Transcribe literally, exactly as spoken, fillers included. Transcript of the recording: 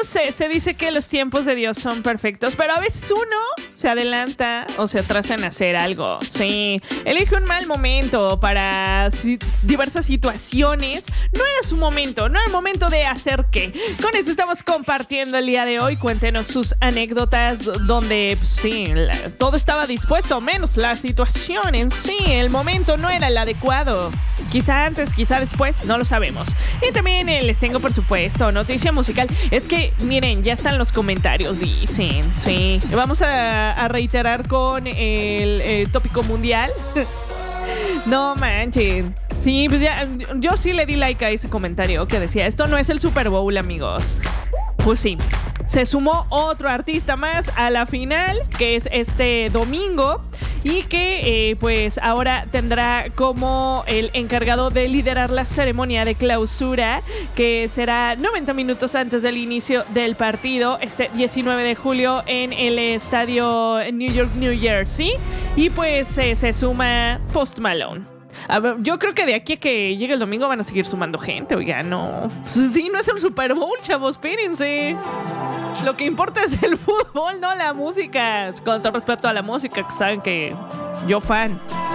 se, se dice que los tiempos de Dios son perfectos, pero a veces uno se adelanta o se atrasa en hacer algo. Sí, elige un mal momento para si, diversas situaciones. No era su momento, no era el momento de hacer qué. Con eso estamos compartiendo el día de hoy. Cuéntenos sus anécdotas donde, pues, sí, la, todo estaba dispuesto, menos la situación en sí. El momento no era el adecuado. Quizá antes, quizá después, no lo sabemos. Y también eh, les tengo, por supuesto, noticia musical. Es que, miren, ya están los comentarios, dicen, sí. Vamos a, a reiterar con el, el tópico mundial. No manchen. Sí, pues ya, yo sí le di like a ese comentario que decía, esto no es el Super Bowl, amigos. Pues sí, se sumó otro artista más a la final, que es este domingo, y que eh, pues ahora tendrá como el encargado de liderar la ceremonia de clausura, que será noventa minutos antes del inicio del partido, este diecinueve de julio en el estadio New York, New Jersey, y pues eh, se suma Post Malone. A ver, yo creo que de aquí a que llegue el domingo van a seguir sumando gente, oiga, no. Sí, no es el Super Bowl, chavos, espérense. Lo que importa es el fútbol, no la música. Con todo respeto a la música, que saben que yo fan.